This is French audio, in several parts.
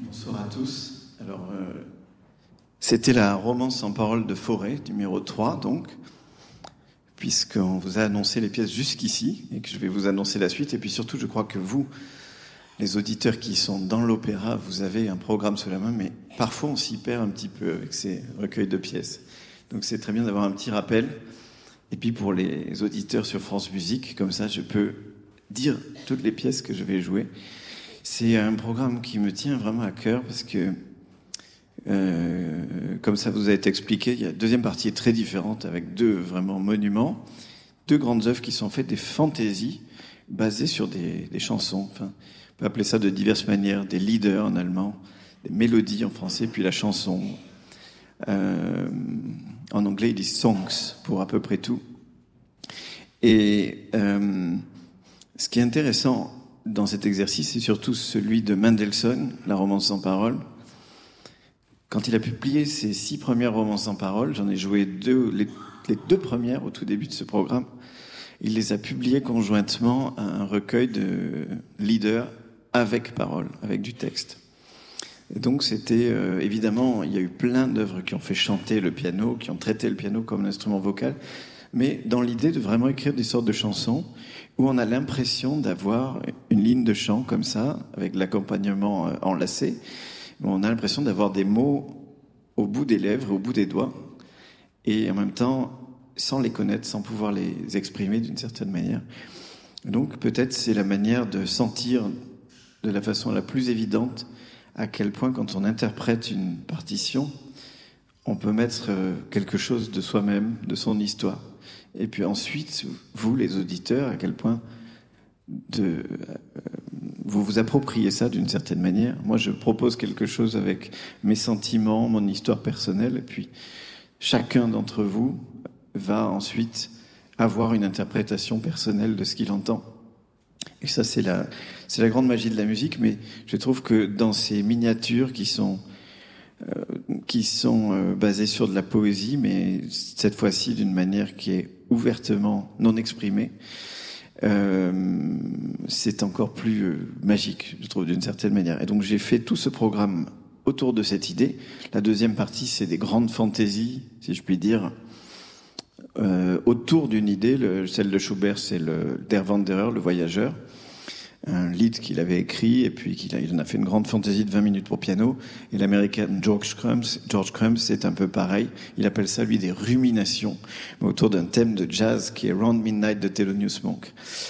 Bonsoir à tous. Alors, c'était la romance sans parole de Fauré, numéro 3, donc, puisqu'on vous a annoncé les pièces jusqu'ici, et que je vais vous annoncer la suite. Et puis surtout, je crois que vous, les auditeurs qui sont dans l'opéra, vous avez un programme sous la main, mais parfois on s'y perd un petit peu avec ces recueils de pièces. Donc c'est très bien d'avoir un petit rappel. Et puis pour les auditeurs sur France Musique, comme ça je peux dire toutes les pièces que je vais jouer. C'est un programme qui me tient vraiment à cœur parce que, comme ça vous a été expliqué, il y a une deuxième partie très différente avec deux vraiment monuments, deux grandes œuvres qui sont faites des fantaisies basées sur des chansons. Enfin, on peut appeler ça de diverses manières, des lieder en allemand, des mélodies en français, puis la chanson. En anglais, ils disent songs pour à peu près tout. Et ce qui est intéressant dans cet exercice, c'est surtout celui de Mendelssohn, la romance sans parole. Quand il a publié ses 6 premières romances sans parole, j'en ai joué les 2 premières au tout début de ce programme. Il les a publiées conjointement à un recueil de lieder avec parole, avec du texte. Et donc c'était évidemment, il y a eu plein d'œuvres qui ont fait chanter le piano, qui ont traité le piano comme un instrument vocal, mais dans l'idée de vraiment écrire des sortes de chansons où on a l'impression d'avoir une ligne de chant comme ça, avec l'accompagnement enlacé, où on a l'impression d'avoir des mots au bout des lèvres, au bout des doigts, et en même temps sans les connaître, sans pouvoir les exprimer d'une certaine manière. Donc peut-être c'est la manière de sentir de la façon la plus évidente à quel point quand on interprète une partition, on peut mettre quelque chose de soi-même, de son histoire. Et puis ensuite, vous, les auditeurs, à quel point vous vous appropriez ça d'une certaine manière. Moi, je propose quelque chose avec mes sentiments, mon histoire personnelle, et puis chacun d'entre vous va ensuite avoir une interprétation personnelle de ce qu'il entend. Et ça, c'est la grande magie de la musique, mais je trouve que dans ces miniatures qui sont basées sur de la poésie, mais cette fois-ci d'une manière qui est ouvertement non exprimée, c'est encore plus magique, je trouve, d'une certaine manière. Et donc j'ai fait tout ce programme autour de cette idée. La deuxième partie, c'est des grandes fantaisies, si je puis dire, autour d'une idée. Celle de Schubert, c'est le Der Wanderer, le voyageur, un lied qu'il avait écrit, et puis il en a fait une grande fantaisie de 20 minutes pour piano. Et l'américain George Crumb, c'est un peu pareil. Il appelle ça, lui, des ruminations, mais autour d'un thème de jazz qui est Round Midnight de Thelonious Monk.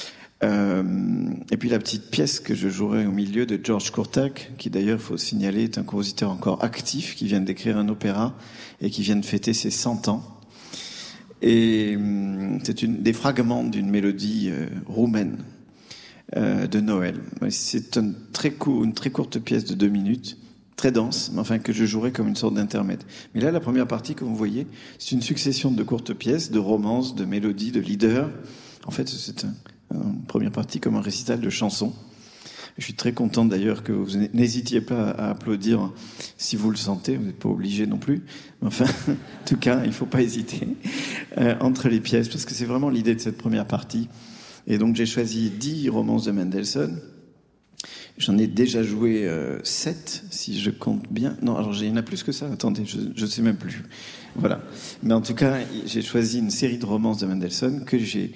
Et puis la petite pièce que je jouerai au milieu de George Kurtak, qui d'ailleurs, faut signaler, est un compositeur encore actif, qui vient d'écrire un opéra et qui vient de fêter ses 100 ans. Et c'est des fragments d'une mélodie roumaine de Noël. C'est une très courte pièce de 2 minutes, très dense, mais enfin que je jouerai comme une sorte d'intermède. Mais là, la première partie, comme vous voyez, c'est une succession de courtes pièces, de romances, de mélodies, de lieder. En fait, c'est une première partie comme un récital de chansons. Je suis très content d'ailleurs que vous n'hésitiez pas à applaudir si vous le sentez, vous n'êtes pas obligé non plus. Mais enfin, en tout cas, il ne faut pas hésiter entre les pièces, parce que c'est vraiment l'idée de cette première partie. Et donc j'ai choisi 10 romances de Mendelssohn. J'en ai déjà joué 7, si je compte bien. Non, alors il y en a plus que ça. Attendez, je ne sais même plus. Voilà. Mais en tout cas, j'ai choisi une série de romances de Mendelssohn que j'ai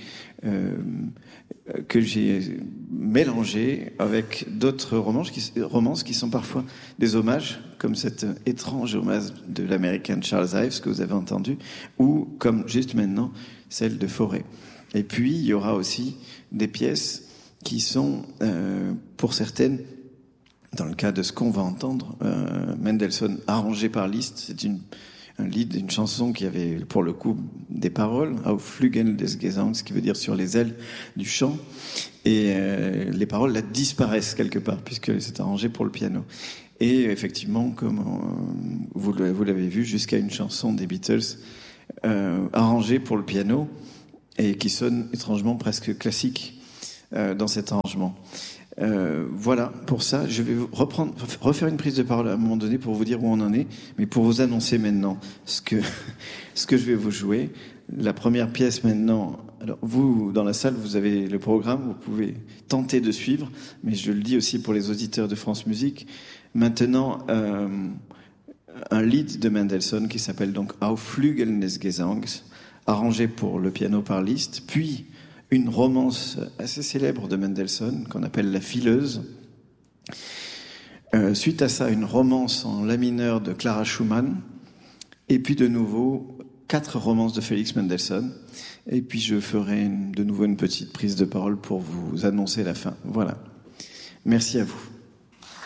mélangées avec d'autres romances qui sont parfois des hommages, comme cet étrange hommage de l'américain Charles Ives que vous avez entendu, ou comme juste maintenant celle de Fauré. Et puis il y aura aussi des pièces qui sont, pour certaines, dans le cas de ce qu'on va entendre, Mendelssohn arrangé par Liszt. C'est un lead, une chanson qui avait pour le coup des paroles, Auf Flügeln des Gesangs, ce qui veut dire sur les ailes du chant, et les paroles là disparaissent quelque part puisque c'est arrangé pour le piano. Et effectivement, comme vous l'avez vu, jusqu'à une chanson des Beatles arrangée pour le piano et qui sonne étrangement presque classique dans cet arrangement. Voilà, pour ça, je vais refaire une prise de parole à un moment donné pour vous dire où on en est, mais pour vous annoncer maintenant ce que je vais vous jouer. La première pièce maintenant Alors vous, dans la salle, vous avez le programme, vous pouvez tenter de suivre, mais je le dis aussi pour les auditeurs de France Musique. Maintenant, un lied de Mendelssohn qui s'appelle donc Auf Flügeln des Gesangs, arrangé pour le piano par Liszt, puis une romance assez célèbre de Mendelssohn qu'on appelle La Fileuse. Suite à ça, une romance en la mineur de Clara Schumann, et puis de nouveau 4 romances de Félix Mendelssohn. Et puis je ferai de nouveau une petite prise de parole pour vous annoncer la fin. Voilà. Merci à vous.